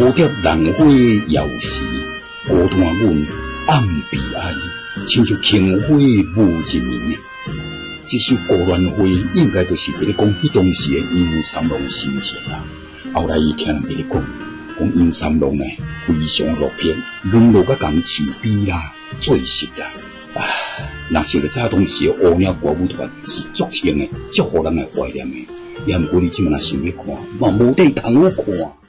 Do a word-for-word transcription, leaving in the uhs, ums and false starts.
蝴蝶浪花摇时，孤单阮暗悲哀，亲像轻火无一年。这首《孤鸾花》应该就是在咧讲迄当时的殷三郎心情啦。后来伊听人在咧讲，讲殷三郎呢非常落魄，沦落甲共饲比啦、做事啦。啊，若是个早当时的乌鸟歌舞团是足兴的，足互人来怀念的。也毋过你即满若想要看，嘛无地通好看。